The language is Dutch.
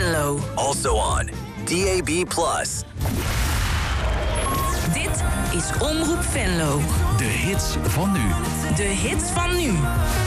Venlo. Also on DAB+. Dit is Omroep Venlo. De hits van nu. De hits van nu.